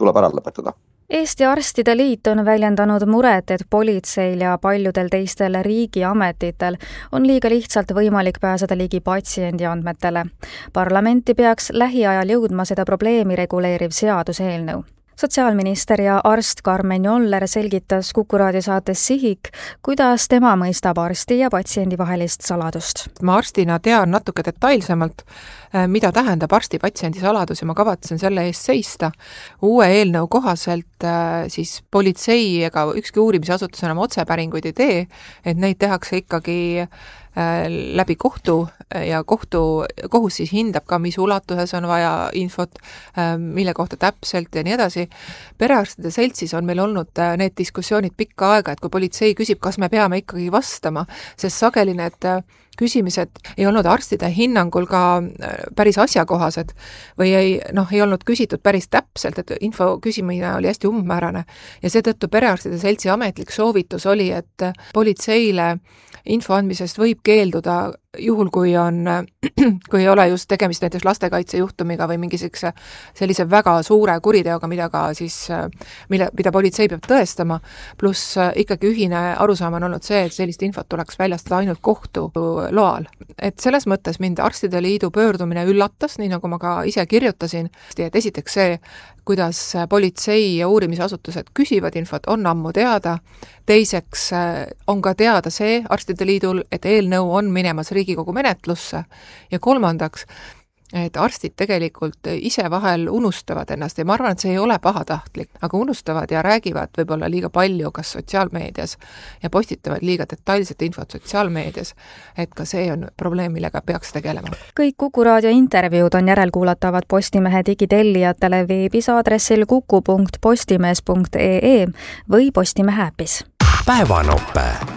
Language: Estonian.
tuleb ära lõpetada. Eesti Arstide Liit on väljendanud muret, et politseil ja paljudel teistel riigiametitel on liiga lihtsalt võimalik pääseda ligi patsiendi andmetele. Parlamenti peaks lähiajal jõudma seda probleemi reguleeriv seaduseelnõu. Sotsiaalminister ja arst Karmen Joller selgitas Kuku raadio saates Sihik, kuidas tema mõistab arsti ja patsiendi vahelist saladust. Ma arstina tean natuke detailsemalt, mida tähendab arsti-patsiendi saladus ja ma kavatsen selle eest seista. Uue eelnõu kohaselt siis politsei ega ükski uurimisasutus enam otsepäringuid ei tee, et neid tehakse ikkagi läbi kohtu ja kohus siis hindab ka, mis ulatuses on vaja infot, mille kohta täpselt ja nii edasi. Perearstide seltsis on meil olnud need diskussioonid pikka aega, et kui politsei küsib, kas me peame ikkagi vastama, sest sageli need küsimised ei olnud arstide hinnangul ka päris asjakohased või ei olnud küsitud päris täpselt, et info küsimine oli hästi umbmäärane ja seetõttu Perearstide seltsi ametlik soovitus oli, et politseile info andmisest võib keelduda juhul, kui ei ole just tegemist näiteks lastekaitsejuhtumiga või mingi sellise väga suure kuriteoga, mida politsei peab tõestama, pluss ikkagi ühine arusaam on olnud see, et sellist infot tuleks väljastada ainult kohtu loal. Et selles mõttes mind Arstide Liidu pöördumine üllatas, nii nagu ma ka ise kirjutasin, et esiteks see, kuidas politsei ja uurimisasutused küsivad infot, on ammu teada. Teiseks on ka teada see Arstide Liidul, et eelnõu on minemas Riigikogu menetlusse ja kolmandaks, et arstid tegelikult ise vahel unustavad ennast ja ma arvan, et see ei ole pahatahtlik, aga unustavad ja räägivad võib-olla liiga palju kas sotsiaalmeedias ja postitavad liiga detailset infot sotsiaalmeedias, et ka see on probleem, millega peaks tegelema. Kõik Kuku raadio intervjuud on järelkuulatavad Postimehe digitellijatele veebis aadressil kuku.postimees.ee või Postimehe äpis. Päevanope